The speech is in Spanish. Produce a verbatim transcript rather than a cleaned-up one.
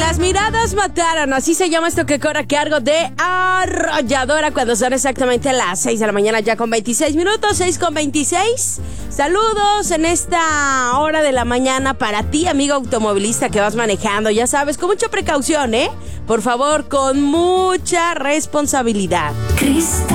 Las miradas mataron, así se llama esto que corre a cargo de Arrolladora cuando son exactamente las seis de la mañana ya con veintiséis minutos, seis con veintiséis. Saludos en esta hora de la mañana para ti, amigo automovilista que vas manejando, ya sabes, con mucha precaución, ¿eh? Por favor, con mucha responsabilidad. Crista.